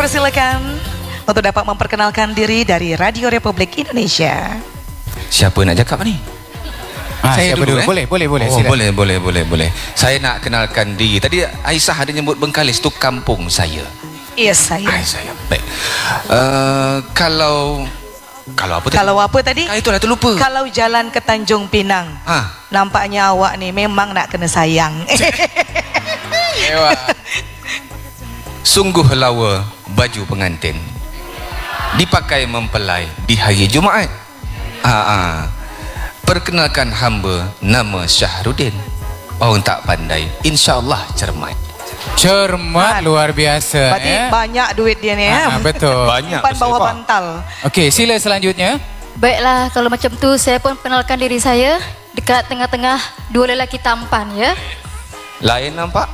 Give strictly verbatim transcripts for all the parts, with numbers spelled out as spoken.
dipersilakan untuk dapat memperkenalkan diri dari Radio Republik Indonesia. Siapa nak cakap ni? Ha, saya dulu, dulu, eh? boleh, boleh, boleh. Oh, boleh, boleh, boleh, boleh. Saya nak kenalkan diri. Tadi Aisyah ada nyebut Bengkalis tu kampung saya. Iya, saya. Ay, saya. Baik. Uh, kalau kalau apa tadi? Kalau apa tadi? Ah, itulah terlupa. Kalau jalan ke Tanjung Pinang. Ha. Nampaknya awak ni memang nak kena sayang. Ewa. Sungguh lawa baju pengantin dipakai mempelai di hari Jumaat. Ah, ah. Perkenalkan hamba nama Syahrudin. Orang tak pandai, insya-Allah cermat. Cermat luar biasa. Berarti eh? banyak duit dia ni ya. Ha, betul. Banyak. Simpan bawah bantal. Okey, sila selanjutnya. Baiklah, kalau macam tu saya pun kenalkan diri saya dekat tengah-tengah dua lelaki tampan ya. Lain nampak?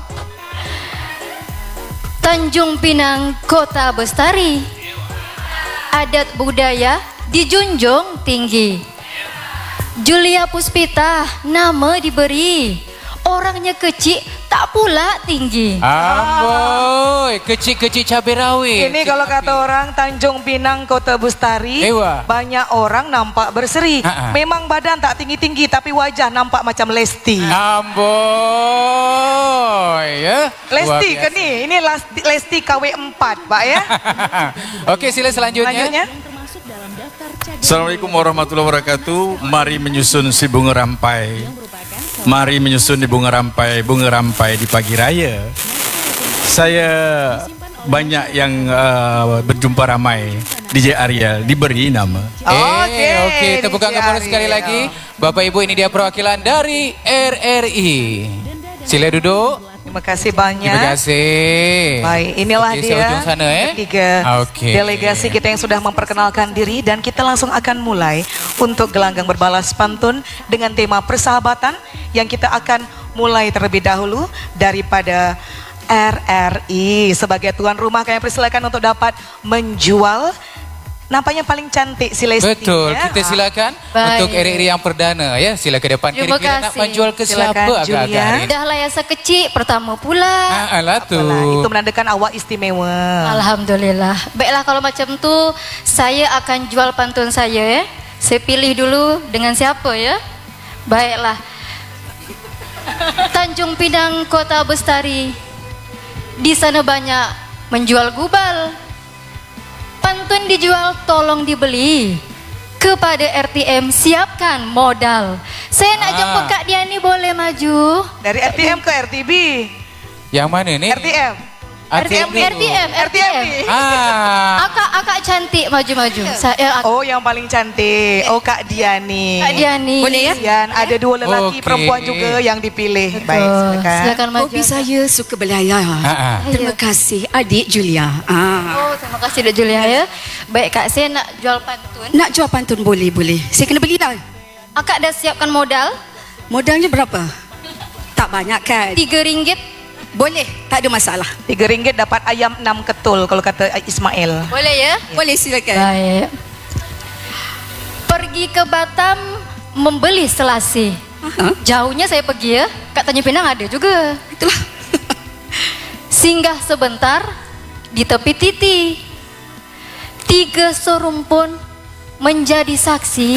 Tanjung Pinang, Kota Bestari. Adat budaya dijunjung tinggi. Julia Puspita nama diberi. Orangnya kecil tak pula tinggi. Amboi, kecil-kecil cabai rawit. Ini kalau kata orang Tanjung Pinang Kota Bestari, Ewa. banyak orang nampak berseri. Ha-ha. Memang badan tak tinggi-tinggi tapi wajah nampak macam Lesti. Amboi, ya. Lesti ke ni? Ini Lesti, Lesti K W empat, Pak ya. Okey, sila selanjutnya. Selanjutnya. Assalamualaikum warahmatullahi wabarakatuh. Mari menyusun si bunga rampai. Mari menyusun di bunga rampai, bunga rampai di pagi raya. Saya banyak yang uh, berjumpa ramai. D J Ariel diberi nama. Eh, okey, D J tepukan kepada sekali Ariel. lagi. Bapak Ibu, ini dia perwakilan dari R R I. Sila duduk. Terima kasih banyak. Terima kasih. Baik, inilah Okey, dia seujung sana, eh? ketiga Okey. delegasi kita yang sudah memperkenalkan diri dan kita langsung akan mulai untuk gelanggang berbalas pantun dengan tema persahabatan yang kita akan mulai terlebih dahulu daripada R R I sebagai tuan rumah. Kami persilakan untuk dapat menjual. Nampaknya paling cantik si Lesti. Betul, ya? kita silakan Baik. untuk R R I yang perdana ya. Sila ke depan. Terima Kira-kira nak kasih. menjual ke Silakan, siapa agak-agak Julia. hari ni? Dah lah yang sekecil pertama pula. Ah, alah tu. Apalah, itu menandakan awak istimewa. Alhamdulillah. Baiklah, kalau macam tu saya akan jual pantun saya ya. Saya pilih dulu dengan siapa ya. Baiklah. Tanjung Pinang, Kota Bestari. Di sana banyak menjual gubal. Pantun dijual, tolong dibeli. Kepada R T M siapkan modal. Saya nak Ah. jemput Kak Diani, boleh maju? Dari R T M ke R T B? Yang mana ni? R T M. R T M, dulu. R T M, R T M. Ah. Akak, akak cantik, maju-maju. Saya, ak- Oh, yang paling cantik. Oh, Kak Diani. Kak Diani. Boleh ya? Dian, ada dua lelaki Okey. perempuan juga yang dipilih. Betul. Baik, silakan. Silakan maju. Hobi saya suka berlayar. Ah, ah. Terima kasih adik Julia. Ah. Oh, terima kasih Dok Julia ya. Baik Kak, saya nak jual pantun. Nak jual pantun boleh, boleh. Saya kena beli dah. Akak dah siapkan modal? Modalnya berapa? Tak banyak kan? Tiga ringgit. Boleh, tak ada masalah. Tiga ringgit dapat ayam enam ketul kalau kata Ismail. Boleh ya? Boleh silakan. Baik. Pergi ke Batam membeli selasih. Aha. Jauhnya saya pergi ya. Kat Tanjung Pinang ada juga. Itulah. Singgah sebentar di tepi titi. Tiga serumpun menjadi saksi.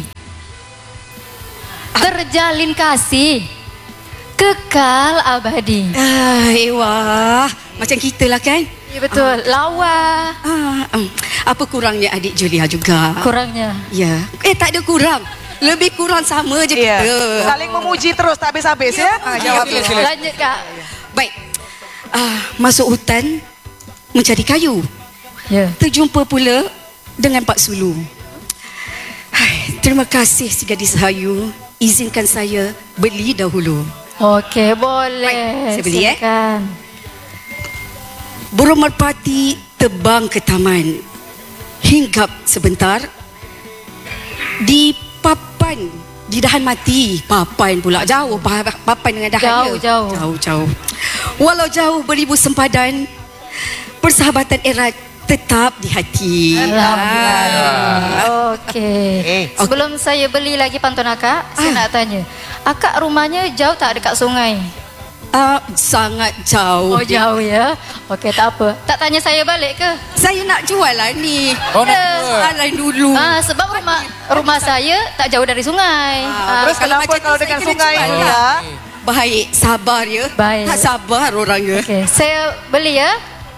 Terjalin kasih kekal abadi. Ah, wah, macam kita lah kan? Ya betul. Lawa. Ah, um, apa kurangnya adik Julia juga? Kurangnya. Ya. Eh, tak ada kurang. Lebih kurang sama je Iya. kita. Saling memuji terus tak habis-habis ya. Ah, jawab. Sila, sila. Lanjut Kak. Baik. Ah, masuk hutan mencari kayu. Ya. Terjumpa pula dengan Pak Sulu. Hai, terima kasih si gadis Hayu. Izinkan saya beli dahulu. Okey, boleh. Baik, saya beli, eh. Silakan. Burung merpati terbang ke taman. Hinggap sebentar. Di papan, di dahan mati. Papan pula jauh. Pa- Papan dengan dahan Jauh, dia. jauh. Jauh, jauh. Walau jauh beribu sempadan, persahabatan erat tetap di hati. Alhamdulillah. Okey. Eh, Sebelum saya beli lagi pantun akak, saya nak tanya. Akak rumahnya jauh tak dekat sungai? Uh, sangat jauh. Oh jauh ya. Okey tak apa. Tak tanya saya balik ke? Saya nak jual lah ni. Oh, nak Ya. jual. Soalan dulu. Ah, sebab rumah rumah saya tak jauh dari sungai. Ah, Ah, Terus kalau kenapa macam tu kalau saya dengan kena sungai jual pula? lah. Baik, sabar ya. Baik. Tak sabar orangnya. Okey, saya beli ya.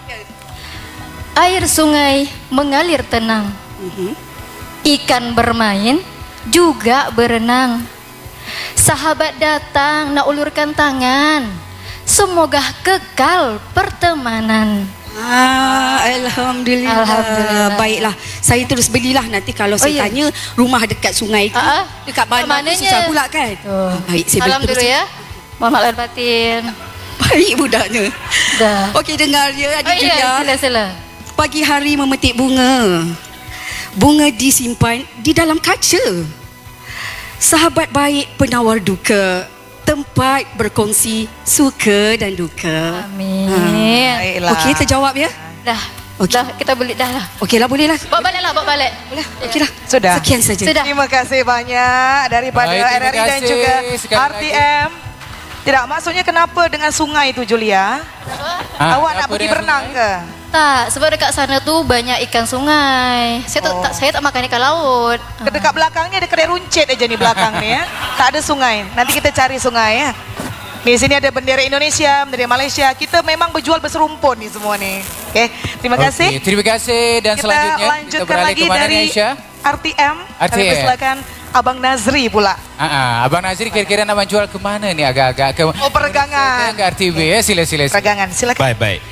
Air sungai mengalir tenang. Mhm. Ikan bermain juga berenang. Sahabat datang nak ulurkan tangan. Semoga kekal pertemanan. Ah, Alhamdulillah. Alhamdulillah. Baiklah, saya terus belilah nanti kalau Oh, saya ya? tanya rumah dekat sungai tu, Ah, ah. dekat bandar tu Mananya? susah pula kan? Oh. Ah, baik, saya beli Salam terus. dulu ya. Mohon maaf lahir batin. Baik budaknya. Dah. Okey, dengar ya Oh adik ya, Julia. sila sila. Pagi hari memetik bunga. Bunga disimpan di dalam kaca. Sahabat baik penawar duka. Tempat berkongsi suka dan duka. Amin. Baiklah. Okey, terjawab ya? Dah. Okey. Dah kita beli dah lah. Okeylah, bolehlah. Bawa balik lah, bawa balik. Boleh. Okeylah. Sudah. Sekian saja. Sudah. Terima kasih banyak daripada Baik, terima R R I dan kasih juga sekali R T M. Tidak, maksudnya kenapa dengan sungai itu Ah, Julia? Awak nak apa pergi dengan berenang sungai? ke? Tak, sebab dekat sana tu banyak ikan sungai. Saya tak, Oh. tak saya tak makan ikan laut. Ke dekat belakang ni ada kedai runcit aja ni belakang ni ya. Tak ada sungai. Nanti kita cari sungai ya. Di sini ada bendera Indonesia, bendera Malaysia. Kita memang berjual berserumpun ni semua ni. Okey, terima kasih. Okey, terima kasih dan Kita selanjutnya kita lanjutkan beralih lagi ke mana dari ni Aisyah? R T M. R T M. Kami persilakan Abang Nazri pula. Ah, ah, Abang Nazri kira-kira nak menjual ke mana ni agak-agak ke Oh, perdagangan. ke R T B ya, sila sila. sila. Peragangan, silakan. Baik, baik.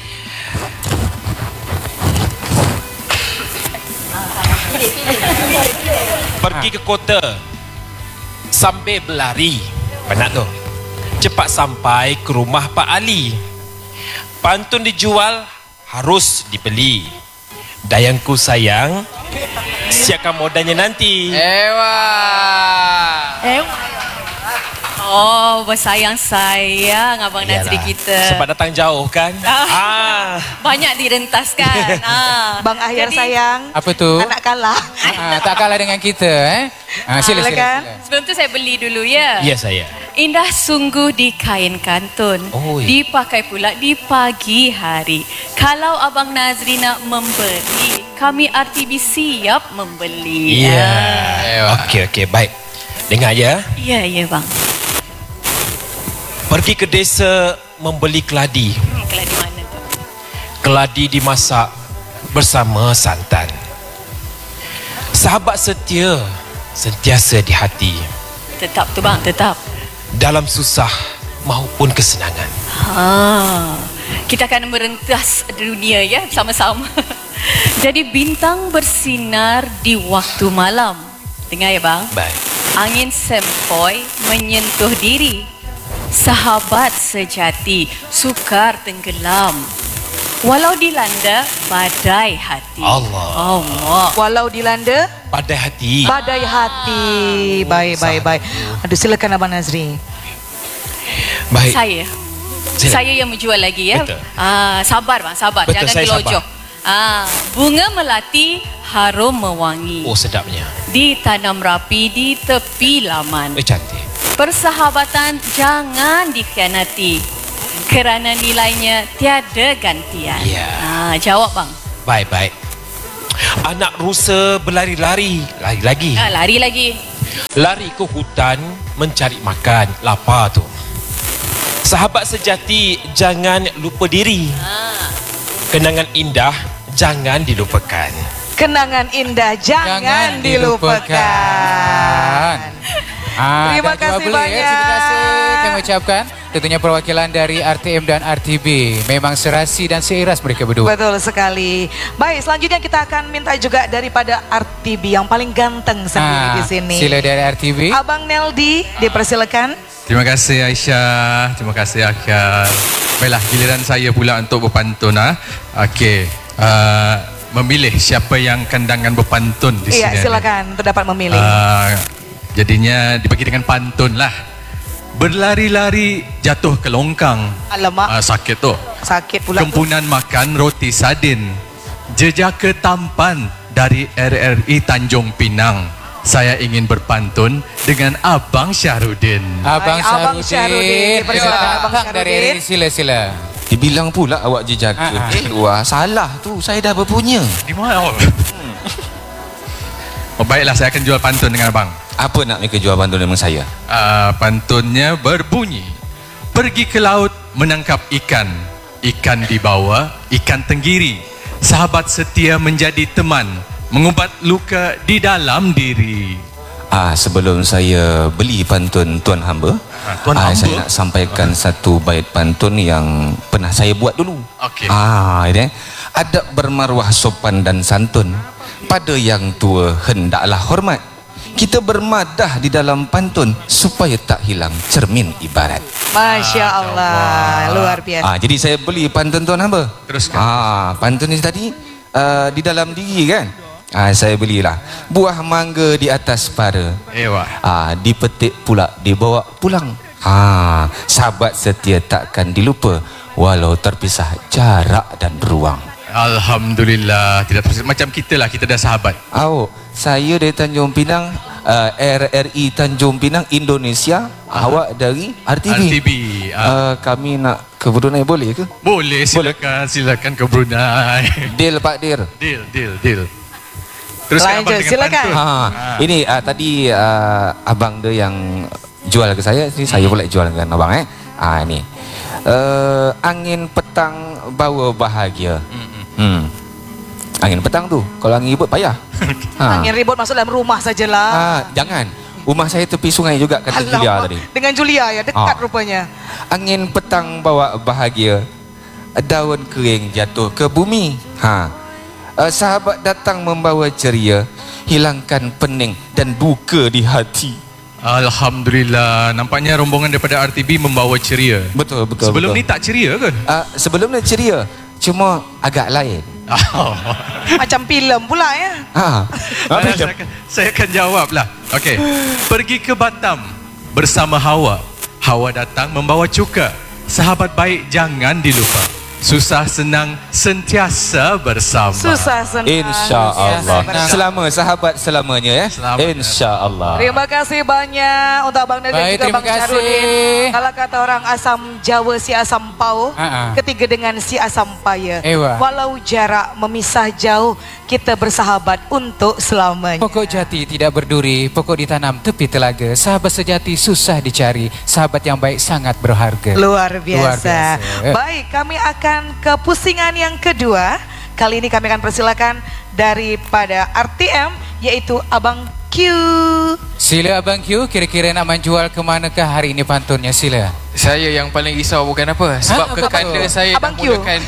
Pergi ke kota sambil berlari. Penat tu. Cepat sampai ke rumah Pak Ali. Pantun dijual, harus dibeli. Dayangku sayang, siapkan modalnya nanti. Ewa. Eh, oh, bersayang-sayang Abang Nazri kita. Sebab datang jauh kan. ah. Banyak direntaskan. ah. Bang Ahyar Jadi, sayang. Apa tu? Anak kalah. Ah, tak kalah dengan kita eh. Ah, sila, sila, Silakan. sila. Sebelum tu saya beli dulu ya. Ya saya. Indah sungguh di kain kantun. Oh, ya. Dipakai pula di pagi hari. Kalau Abang Nazri nak membeli, kami R T B siap membeli. Ya. Ewa. Okey okey baik. Dengar ya. Ya, ya bang. Pergi ke desa membeli keladi. Hmm, kalau di mana tu? Keladi dimasak bersama santan. Sahabat setia sentiasa di hati Tetap tu bang, tetap. dalam susah maupun kesenangan. Ha, kita akan merentas dunia ya sama-sama. Jadi bintang bersinar di waktu malam. Dengar ya bang. Baik. Angin sempoi menyentuh diri. Sahabat sejati sukar tenggelam. Walau dilanda badai hati. Allah. Allah. Walau dilanda Badai hati. badai hati. Baik, baik, baik. Aduh, silakan Abang Nazri. Baik. Saya. Sila. Saya yang menjual lagi ya. Betul. Ah, sabar bang, sabar. Betul, Jangan saya gelojok. Ah, bunga melati harum mewangi. Oh sedapnya. Ditanam rapi di tepi laman. Eh cantik. Persahabatan jangan dikhianati kerana nilainya tiada gantian. Ya. Ah, jawab bang. Baik baik. Anak rusa berlari-lari, lari lagi. Ah, lari lagi. Lari ke hutan mencari makan, lapar tu. Sahabat sejati jangan lupa diri. Ah. Kenangan indah jangan dilupakan. Kenangan indah jangan, Jangan dilupakan. dilupakan. Ah, Terima dah jual kasih beli, banyak. Ya. Terima kasih kami ucapkan. Tentunya perwakilan dari R T M dan R T B. Memang serasi dan seiras mereka berdua. Betul sekali. Baik, selanjutnya kita akan minta juga daripada R T B yang paling ganteng sendiri Ah, di sini. Sila dari R T B. Abang Neldi, dipersilakan. Terima kasih Aisyah, terima kasih Akhil. Baiklah, giliran saya pula untuk berpantun. Ah. Okey, uh, memilih siapa yang kandangan berpantun di sini. Iya, silakan untuk dapat memilih. Uh, jadinya dibagi dengan pantun lah. Berlari-lari jatuh ke longkang. Alamak, Uh, sakit tu. sakit pula tu. Kempunan makan roti sardin. Jejaka tampan dari R R I Tanjung Pinang. Saya ingin berpantun dengan Abang Syahrudin. Abang Baik, Abang Syahrudin. Syarudin. Dipersilakan Abang Abang dari Syarudin. R R I, sila sila. Dibilang pula awak je jaga. Ah, ah. Eh, wah, salah tu. Saya dah berpunya. Di mana? Oh. Oh, baiklah, saya akan jual pantun dengan abang. Apa nak mereka jual pantun dengan saya? Uh, pantunnya berbunyi. Pergi ke laut menangkap ikan. Ikan dibawa, ikan tenggiri. Sahabat setia menjadi teman. Mengubat luka di dalam diri. Ah, sebelum saya beli pantun Tuan Hamba, Ah, Tuan ah, Hamba? saya nak sampaikan satu bait pantun yang pernah saya buat dulu. Okey. Ah, ini adab bermaruah sopan dan santun. Pada yang tua hendaklah hormat. Kita bermadah di dalam pantun supaya tak hilang cermin ibarat. Masya Allah, luar biasa. Ah, jadi saya beli pantun Tuan Hamba. Teruskan. Ah, pantun ni tadi uh, di dalam diri kan. Ah, saya belilah buah mangga di atas para. Ewa. Ah, dipetik pula dibawa pulang. Ah, sahabat setia takkan dilupa walau terpisah jarak dan ruang. Alhamdulillah, tidak terus macam kita lah, kita dah sahabat. Awak, saya dari Tanjung Pinang, uh, R R I Tanjung Pinang, Indonesia. Awak dari R T B. R T B. Uh, Uh, kami nak ke Brunei boleh ke? boleh, silakan, silakan ke Brunei. Deal Pak Dir. Deal, deal, deal. Teruskan Lanjut, abang dengan silakan. pantun. Ha, ini uh, tadi uh, abang dia yang jual ke saya, ni saya pula jual dengan abang eh. Ah, ni. Uh, angin petang bawa bahagia. Hmm. Angin petang tu, kalau angin ribut payah. Ha. Angin ribut masuk dalam rumah sajalah. Ah, jangan. Rumah saya tepi sungai juga kata Alamak, Julia tadi. dengan Julia ya, dekat Ah. rupanya. Angin petang bawa bahagia. Daun kering jatuh ke bumi. Ha. Uh, sahabat datang membawa ceria, hilangkan pening dan duka di hati. Alhamdulillah, nampaknya rombongan daripada R T B membawa ceria. Betul, betul. Sebelum betul. ni tak ceria ke? Uh, sebelum ni ceria, cuma agak lain. Oh. Macam filem pula ya. Ha. saya, saya, akan, saya akan jawab lah. Okey. Pergi ke Batam bersama Hawa. Hawa datang membawa cuka. Sahabat baik jangan dilupa. Susah senang sentiasa bersama. Susah senang. InsyaAllah. Bersama. Selama sahabat selamanya ya. Selamat. InsyaAllah. Terima kasih banyak untuk Abang Nadia Baik, juga terima Bang Syarudin. kasih. Kalau kata orang asam Jawa si asam pau, Ha-ha. ketiga dengan si asam paya. Ewa. Walau jarak memisah jauh, kita bersahabat untuk selamanya. Pokok jati tidak berduri, pokok ditanam tepi telaga. Sahabat sejati susah dicari, sahabat yang baik sangat berharga. Luar biasa. Luar biasa. Baik, kami akan ke pusingan yang kedua. Kali ini kami akan persilakan daripada R T M, yaitu Abang Q. Sila Abang Q, kira-kira nak menjual ke manakah hari ini pantunnya, sila. Saya yang paling risau bukan apa, sebab Ha, apa kekanda tu? saya Abang dah Q. mulakan.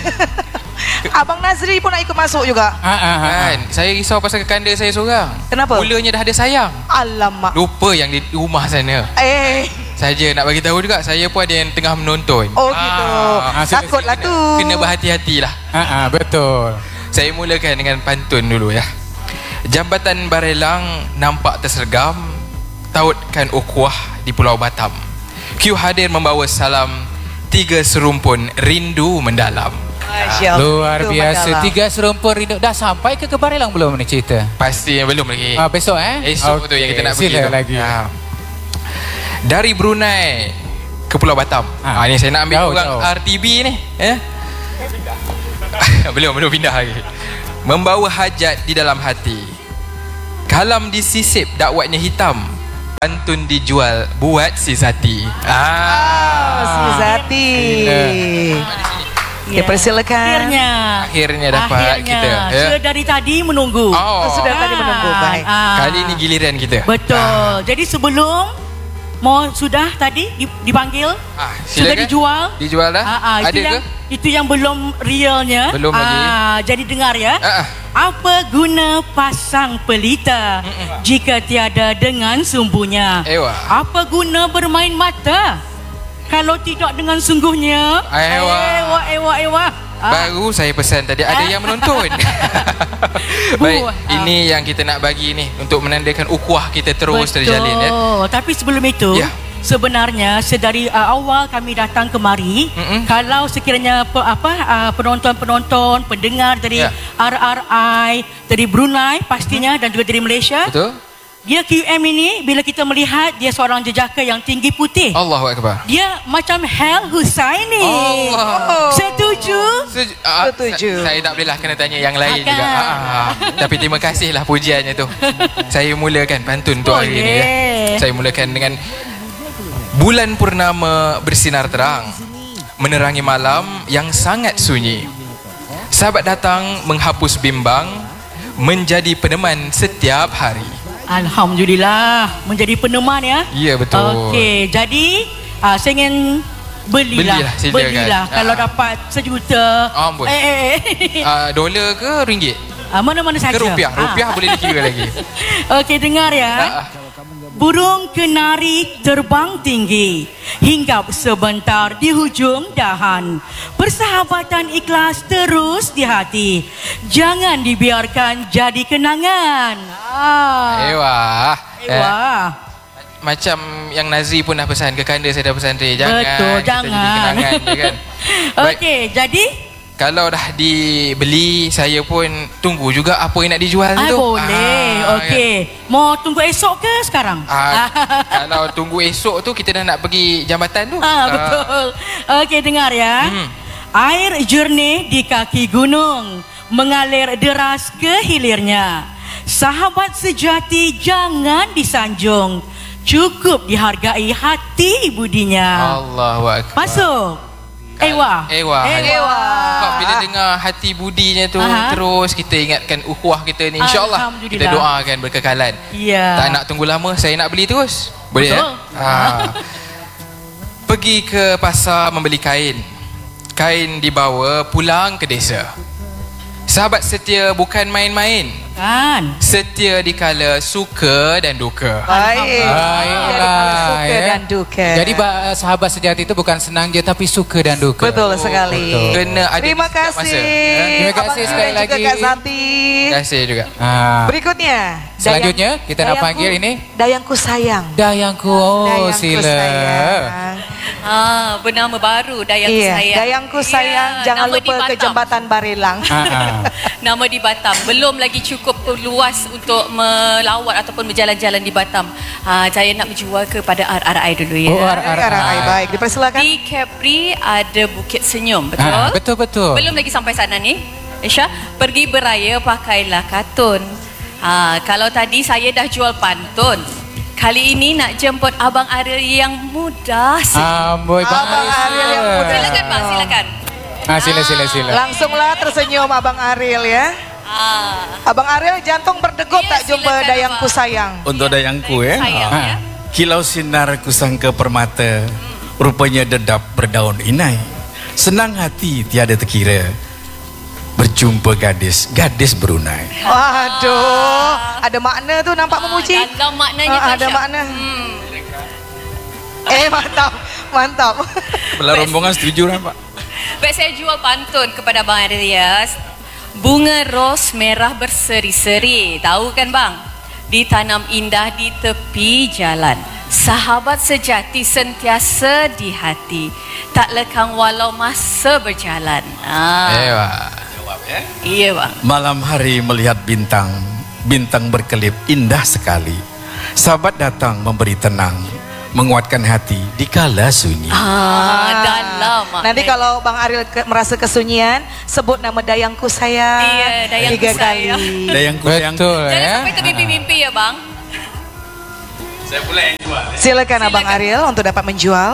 Abang Nazri pun nak ikut masuk juga. Ha, ha, ha. Kan, saya risau pasal kekanda saya seorang. Kenapa? Mulanya dah ada sayang. Alamak. Lupa yang di rumah sana. Eh, Saja nak bagi tahu juga, saya pun ada yang tengah menonton. oh gitu. Ah, sila, Takutlah Kena, tu. kena berhati-hatilah. Ha, ha, betul. Saya mulakan dengan pantun dulu ya. Jambatan Barelang nampak tersergam, tautkan ukhuwah di Pulau Batam. Q hadir membawa salam, tiga serumpun rindu mendalam. Masya Allah. Luar Itu biasa. masalah. Tiga serumpun rindu. Dah sampai ke Kebarelang belum ni cerita? Pasti yang belum lagi. Ah, besok eh? Esok tu yang kita nak pergi Sila tu. lagi. Ha. Dari Brunei ke Pulau Batam. Ha. Ha, ni saya nak ambil Jauh, orang jauh. R T B ni, ya. belum belum pindah lagi. Membawa hajat di dalam hati. Kalam disisip dakwatnya hitam. Pantun dijual buat si Zati. Ah, si Zati. Ya, persilakan. Akhirnya. Akhirnya dapat Akhirnya. kita. Ya. Sudah dari tadi menunggu. Oh. Sudah tadi menunggu. Baik. Ah. Kali ini giliran kita. Betul. Jadi sebelum mau sudah tadi dipanggil, Ah, sudah silakan. dijual. Dijual dah? Ah, ah, Ada itu yang, ke? Itu yang belum realnya. Belum lagi. Ah, jadi dengar ya. Ah, ah. Apa guna pasang pelita Mm-mm. jika tiada dengan sumbunya? Ewa. Apa guna bermain mata kalau tidak dengan sungguhnya? Ewa. Ewa, ewa, ewa. Ah. Baru saya pesan tadi ada yang menonton. Baik, Bu, ah. ini yang kita nak bagi ni untuk menandakan ukhuwah kita terus Betul. terjalin ya. Tapi sebelum itu, Ya. sebenarnya sedari uh, awal kami datang kemari, Mm-mm. kalau sekiranya pe, apa uh, penonton-penonton, pendengar dari Ya. R R I, dari Brunei pastinya dan juga dari Malaysia, Betul? dia Q M ini bila kita melihat dia seorang jejaka yang tinggi putih. Allahu Akbar. Dia macam Hel Husaini. Allah. Setuju? Setuju. Uh, Setuju. Saya, saya tak bolehlah kena tanya yang lain Akan. juga. Ah, tapi terima kasihlah pujiannya tu. Saya mulakan pantun untuk hari ini ya. Saya mulakan dengan bulan purnama bersinar terang, menerangi malam yang sangat sunyi. Sahabat datang menghapus bimbang, menjadi peneman setiap hari. Alhamdulillah, menjadi peneman ya. Ya, betul. Okey, jadi uh, saya ingin belilah. Belilah, silakan. Belilah Ah. kalau dapat sejuta. Oh, ampun. Eh, eh, eh. Uh, dolar ke ringgit? Uh, mana-mana saja. Ke rupiah? Rupiah Ah. boleh dikira lagi. Okey, dengar ya. Ah. Burung kenari terbang tinggi, hinggap sebentar di hujung dahan. Persahabatan ikhlas terus di hati, jangan dibiarkan jadi kenangan. Ah. Ewah. Ewah. Macam yang Nazri pun dah pesan, Kekanda saya dah pesan tadi. Jangan. Betul, kita jangan. jadi kenangan je kan. Baik. Okey, jadi Kalau dah dibeli, saya pun tunggu juga apa yang nak dijual ah, tu. boleh. Ah, Okey. Mau tunggu esok ke sekarang? Ah, kalau tunggu esok tu kita dah nak pergi jambatan tu. Ah, betul. Okey, dengar ya. Hmm. Air jernih di kaki gunung mengalir deras ke hilirnya. Sahabat sejati jangan disanjung, cukup dihargai hati budinya. Allahu Akbar. Masuk. Ewa. Ewa. Ewa. Sebab bila dengar hati budinya tu, Aha. terus kita ingatkan ukhuwah kita ni. InsyaAllah kita Alhamdulillah. doakan berkekalan. Ya. Tak nak tunggu lama, saya nak beli terus. Boleh Betul. ya? Ha. Pergi ke pasar membeli kain. Kain dibawa pulang ke desa. Sahabat setia bukan main-main. Kan. Setia dikala suka dan duka. Baik. Baiklah, Suka ya. dan duka. Jadi ba- sahabat sejati itu bukan senang je, tapi suka dan duka. Betul sekali. Betul. Kena ada Terima di setiap kasih. masa. Terima kasih Abang sekali Aren juga lagi. Kak Santi. Terima kasih juga. Ah. Berikutnya. Selanjutnya, kita nak Dayangku- panggil ini. Dayangku sayang. Dayangku, oh Dayangku sila. sayang. Ah, bernama baru Dayangku Iya, Sayang. Dayangku sayang. Ya, Jangan nama di lupa ke Batam. Jambatan Barelang. Ah, ah. Nama di Batam. Belum lagi cukup luas untuk melawat ataupun berjalan-jalan di Batam. Ah, saya nak menjual kepada R R I dulu ya. Oh, R R I. Baik, dipersilakan. Di Capri ada Bukit Senyum, betul? Ah, betul betul. Belum lagi sampai sana ni. Isha, pergi beraya pakailah katun. Ha, kalau tadi saya dah jual pantun, kali ini nak jemput Abang Ariel yang muda. Amboi, Bang Abang Ariel yang muda. Silakan bang, silakan. Ah, sila sila sila. Langsunglah tersenyum Abang Ariel ya. Ah, Abang Ariel jantung berdegup Ya, tak jumpa silakan, Dayangku Abang. sayang. Untuk dayangku ya. sayang Ah. ya. Kilau sinar kusangka permata, rupanya dedap berdaun inai. Senang hati tiada terkira, berjumpa gadis, gadis berunai. Waduh, ada makna tu nampak memuji. Ah, dalam maknanya Ah, ada dahsyat. makna. Hmm. Eh mantap, mantap. Belah rombongan setuju lah Pak. Baik, saya jual pantun kepada Abang Ariel. Bunga ros merah berseri-seri. Tahu kan bang? Ditanam indah di tepi jalan. Sahabat sejati sentiasa di hati. Tak lekang walau masa berjalan. Ah. Ewa. Iya bang. Malam hari melihat bintang, bintang berkelip indah sekali. Sahabat datang memberi tenang, menguatkan hati di kala sunyi. Ah, dalam maknanya. Nanti kalau Bang Ariel ke, merasa kesunyian, sebut nama Dayangku sayang. Iya, Dayangku tiga sayang. kali. Dayangku sayang. Betul Jangan ya. sampai termimpi-mimpi ya bang. Saya pula yang jual. Silakan Abang Ariel untuk dapat menjual.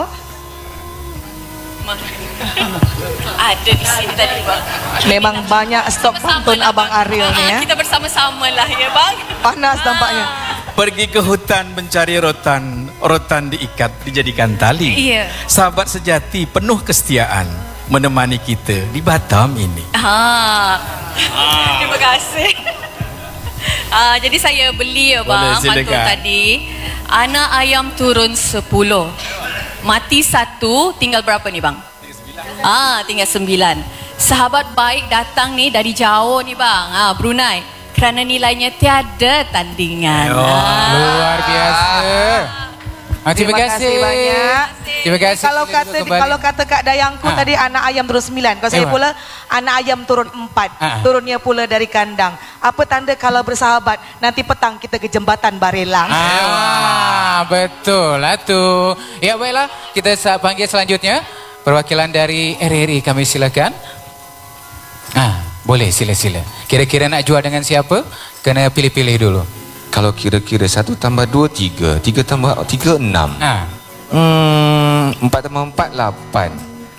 Ada di sini tadi bang. Memang banyak stok pantun lah, Abang Bang. Ariel ni ya. Kita bersama-sama lah ya bang. Panas tampaknya. Pergi ke hutan mencari rotan, rotan diikat dijadikan tali. Iya. Sahabat sejati penuh kesetiaan menemani kita di Batam ini. Ha. Terima kasih. Ah, jadi saya beli ya Boleh, bang pantun silakan. tadi. Anak ayam turun sepuluh, mati satu, tinggal berapa nih bang? Ah, tinggal sembilan. Sahabat baik datang nih dari jauh nih bang. Ah, Brunei. Kerana nilainya tiada tandingan. Luar biasa. Ah, terima, Terima kasih. kasih banyak. Terima kasih. Kalau kata kalau kata Kak Dayangku Ah. tadi anak ayam turun sembilan. Kalau saya Ewa. pula anak ayam turun empat. Ah. Turunnya pula dari kandang. Apa tanda kalau bersahabat? Nanti petang kita ke jembatan Barelang. Ah, betul lah tu. Ya baiklah, kita sa- panggil selanjutnya perwakilan dari R R I, kami silakan. Ah, boleh sila-sila. Kira-kira nak jual dengan siapa? Kena pilih-pilih dulu. Kalau kira-kira satu tambah dua, tiga. Tiga tambah tiga, enam. Ah. Hmm, empat tambah empat, lapan.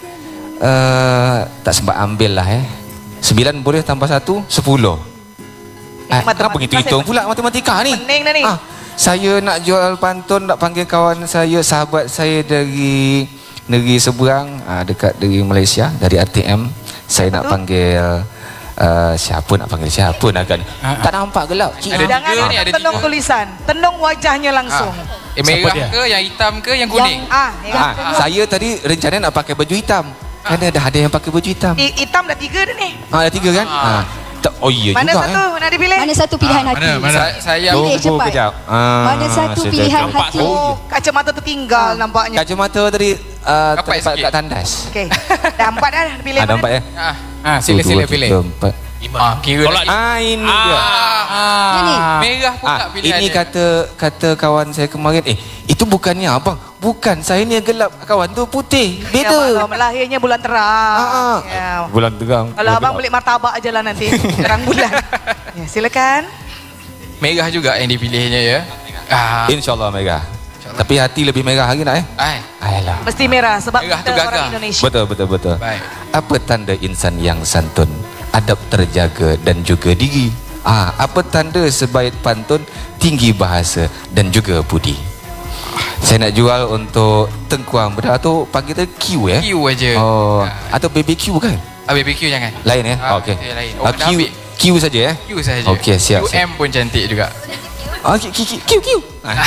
Uh, tak sempat ambil lah eh. Sembilan boleh tambah satu, sepuluh. Ah, Matematika kenapa hitung-hitung pula matematika ni? Pening dah ni. Ah, saya nak jual pantun, nak panggil kawan saya, sahabat saya dari negeri seberang, ah, dekat dari Malaysia, dari R T M. Saya nak panggil uh, siapa nak panggil siapa nak kan? Ah, ah. Tak nampak gelap. Cik. Ada Jangan tiga ni, ada tenung tiga. tulisan. Tenung wajahnya langsung. Eh, Siapa merah dia? ke, yang hitam ke, yang kuning? Yang, ah, yang Ah, saya tadi rencana nak pakai baju hitam. Kerana dah ada yang pakai baju hitam. I- hitam dah tiga dah ni. Ah, ada tiga kan? Ah. Tak, oh iya Mana juga satu? eh. Mana dia pilih? Mana satu pilihan Ah, hati? mana, mana? Sa- Saya Pilih Tunggu cepat. kejap. Ah, Mana satu saya pilihan nampak. hati? Oh, kacamata tertinggal nampaknya. Kacamata tadi uh, Rapat terlepas sikit. kat tandas. Okey. Dah empat dah pilih Ah, mana? nampak ya? Ah, Ah, sila-sila Satu, dua, pilih. tiga, empat. ah, kira lagi. Ah, ini dia. Ah, Ini. merah pula Ah, pilihan ini dia. kata kata kawan saya kemarin, eh, itu bukannya abang. Bukan, saya ni gelap. Kawan tu putih. Ya, Beda. maklum, lahirnya bulan terang. Ah, ah. Ya. Bulan terang. Kalau abang beli martabak aja lah nanti. Terang bulan. Ya, silakan. Merah juga yang dipilihnya ya. Ah, InsyaAllah merah. Tapi hati lebih merah lagi nak eh? ai, Ayolah. Mesti merah sebab Merah kita tu gagah. orang Indonesia. Betul, betul, betul. baik. Apa tanda insan yang santun, adab terjaga dan juga diri? Ah, apa tanda sebaik pantun, tinggi bahasa dan juga budi? Saya nak jual untuk Tengkuang Bedah tu panggil tu Q eh? Q aja. Oh, Ah. atau B B Q kan? Ah, B B Q jangan. Lain eh? Ah, Okey. eh, lain. Ah, Orang dah Q ambil. Q saja eh? Q saja. Okey, siap, Q M pun cantik juga. Ah, Q Q Q Q. Ah.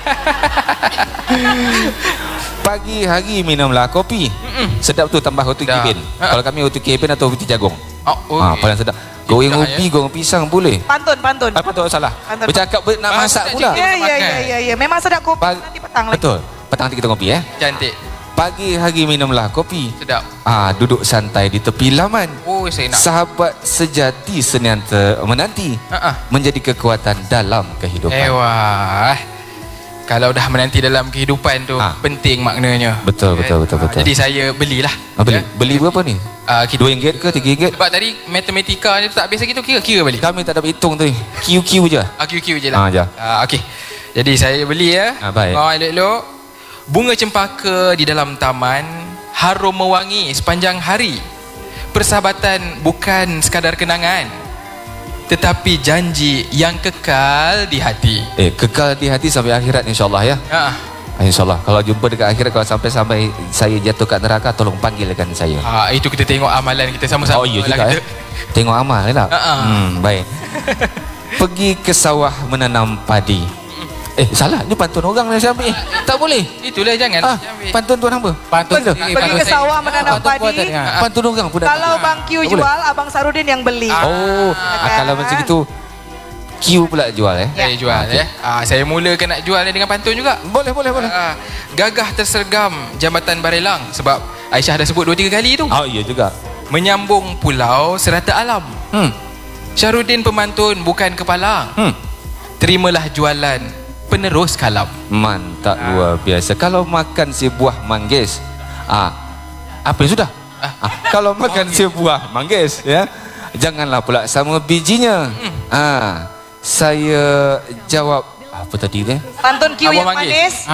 Pagi hari minumlah kopi. Sedap tu tambah roti Dah. kebin. Ah. Kalau kami roti kebin atau roti jagung. Oh, oh. Ah, paling sedap. Goreng Sedap, ubi, goreng pisang boleh. Pantun, pantun. Apa tu salah? Pantun. Bercakap ber- nak Ah, masak sedap pula. cikgu. Ya, ya, makan. ya, ya, ya. Memang sedap kopi Pag- nanti petang lagi. Betul. Petang nanti kita kopi eh. Cantik. Pagi hari minumlah kopi. Sedap. Ah, duduk santai di tepi laman. Oh, saya nak. Sahabat sejati senantiasa menanti Ah, ah. menjadi kekuatan dalam kehidupan. Eh, wah. Kalau dah menanti dalam kehidupan tu, Ah. penting maknanya. Betul, betul, betul, Ah, betul. Jadi saya belilah. Ah, beli Ya. beli berapa ni? Ah, kita, Dua ringgit ke tiga ringgit? sebab tadi matematika ni tak biasa gitu, kira-kira balik. Kami tak dapat hitung tu. Q Q je. Ah, Q Q je lah. Ah, je. Ah, okey. Jadi saya beli ya. Ah, baik. Oh, elok-elok. Bunga cempaka di dalam taman, harum mewangi sepanjang hari. Persahabatan bukan sekadar kenangan, tetapi janji yang kekal di hati. Eh, kekal di hati sampai akhirat insya-Allah ya. Ah, InsyaAllah. Kalau jumpa dekat akhirat, kalau sampai-sampai saya jatuh kat neraka, tolong panggilkan saya. ah, itu kita tengok amalan kita sama-sama. Oh iya lah juga kita. eh. Tengok amal ya tak? Ha, ha. Hmm, baik. Pergi ke sawah menanam padi. Eh, salah. Ni pantun orang yang saya ambil. Eh, tak boleh. Itulah jangan. Ah, jangan ambil. pantun tuan hamba. Pantun Betul. sendiri, Pergi pantun ke saya. sawah menanam Pantun buat padi. tadi, ha. Pantun orang pun dah. Kalau Bang Q Tak jual, boleh. Abang Sarudin yang beli. Oh, ah, kalau macam itu Q pula jual eh. Saya jual Okey. ya. Ah, saya mulakan nak jual ni dengan pantun juga. Boleh, boleh, boleh. Ah, gagah tersergam jambatan Barelang sebab Aisyah dah sebut dua tiga kali tu. Oh, iya juga. Menyambung pulau serata alam. Hmm. Syarudin pemantun bukan kepalang. Hmm. Terimalah jualan penerus kalam. Mantap luar biasa. Kalau makan si buah manggis, ah, apa yang sudah? Ah, kalau makan si buah manggis, ya, janganlah pula sama bijinya. Ah, saya jawab apa tadi dia? Pantun Q Abang yang manggis. manis.